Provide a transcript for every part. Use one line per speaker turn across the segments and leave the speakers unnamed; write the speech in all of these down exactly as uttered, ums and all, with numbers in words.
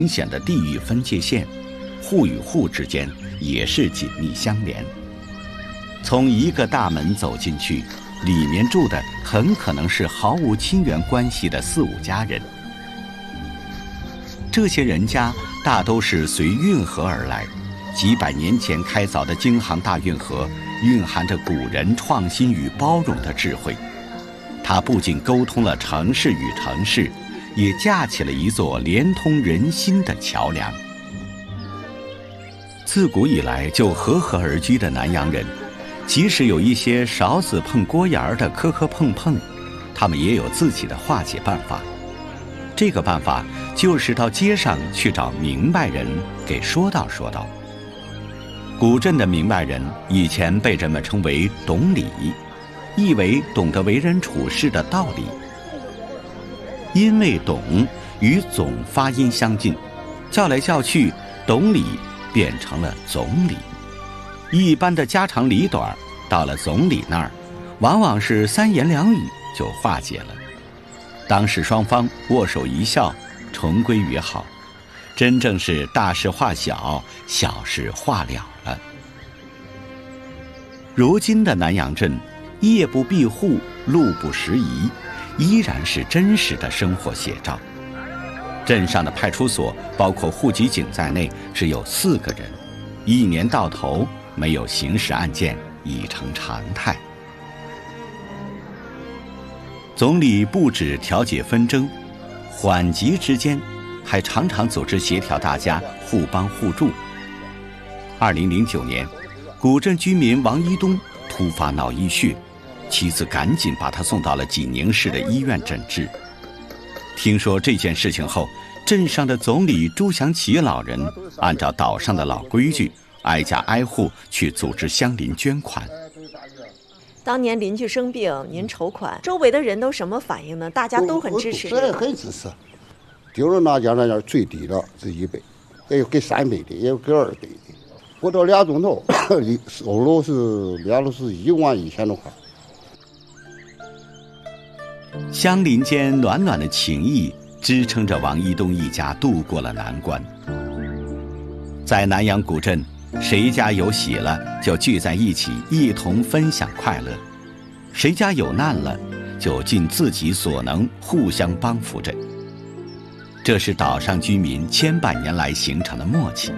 明显的地域分界线，户与户之间也是紧密相连。从一个大门走进去，里面住的很可能是毫无亲缘关系的四五家人。这些人家大都是随运河而来，几百年前开凿的京杭大运河蕴含着古人创新与包容的智慧，它不仅沟通了城市与城市，也架起了一座连通人心的桥梁。自古以来就和和而居的南阳人，即使有一些勺子碰锅沿儿的磕磕碰碰，他们也有自己的化解办法。这个办法就是到街上去找明白人给说道说道。古镇的明白人以前被人们称为懂礼，意为懂得为人处事的道理。因为懂与总发音相近，叫来叫去，懂礼变成了总理。一般的家长里短到了总理那儿，往往是三言两语就化解了。当时双方握手一笑，重归于好，真正是大事化小，小事化了了。如今的南阳镇，夜不闭户，路不拾遗，依然是真实的生活写照。镇上的派出所包括户籍警在内只有四个人，一年到头没有刑事案件，已成常态。总理不止调解纷争，缓急之间还常常组织协调大家互帮互助。二零零九年，古镇居民王一东突发脑溢血，妻子赶紧把他送到了济宁市的医院诊治。听说这件事情后，镇上的总理朱祥奇老人按照岛上的老规矩，挨家挨户去组织乡邻捐款。
当年邻居生病，您筹款，周围的人都什么反应呢？大家都很支持。
是很支持，顶着那家那家最低的是一百，也有给三百的，也有给二百的。不到俩钟头，收入是两都是一万一千多块。
乡邻间暖暖的情谊支撑着王一东一家度过了难关。在南阳古镇，谁家有喜了就聚在一起一同分享快乐，谁家有难了就尽自己所能互相帮扶着。这是岛上居民千百年来形成的默契，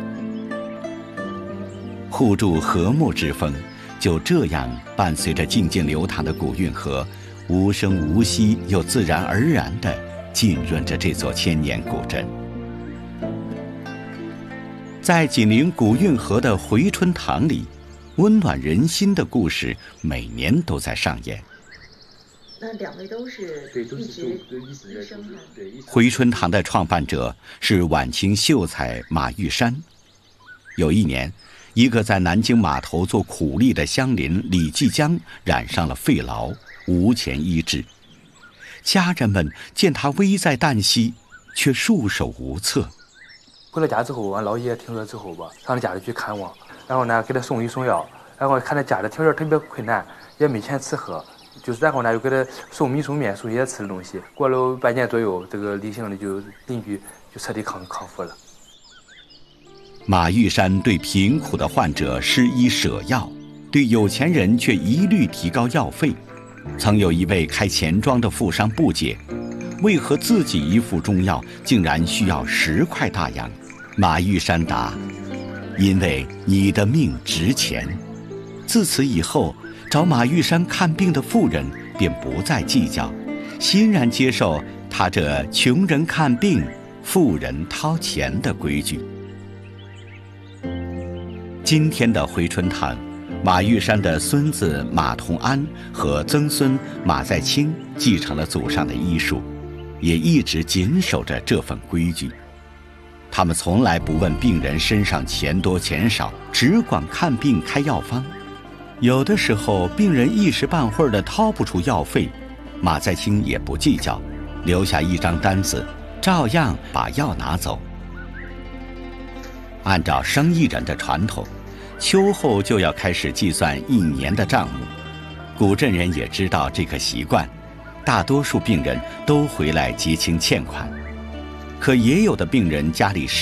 互助和睦之风就这样伴随着静静流淌的古运河，无声无息又自然而然地浸润着这座千年古镇。在紧邻古运河的回春堂里，温暖人心的故事每年都在上演。
那两位都是一直医生吗？
回春堂的创办者是晚清秀才马玉山。有一年，一个在南京码头做苦力的乡邻李继江染上了肺痨，无钱医治。家人们见他危在旦夕，却束手无策。
回了家之后，俺姥爷听说之后吧，上他家里去看望，然后呢给他送医送药，然后看他家里条件特别困难，也没钱吃喝，就是然后呢又给他送米送面送一些吃的东西。过了半年左右，这个李姓的就邻居就彻底康康复了。
马玉山对贫苦的患者施医舍药，对有钱人却一律提高药费。曾有一位开钱庄的富商不解，为何自己一副中药竟然需要十块大洋？马玉山答：因为你的命值钱。自此以后，找马玉山看病的富人便不再计较，欣然接受他这穷人看病，富人掏钱的规矩。今天的回春堂，马玉山的孙子马同安和曾孙马在清继承了祖上的医术，也一直谨守着这份规矩。他们从来不问病人身上钱多钱少，只管看病开药方。有的时候病人一时半会儿的掏不出药费，马在清也不计较，留下一张单子，照样把药拿走。按照生意人的传统，秋后就要开始计算一年的账目。古镇人也知道这个习惯，大多数病人都回来结清欠款。 可也有的病人家里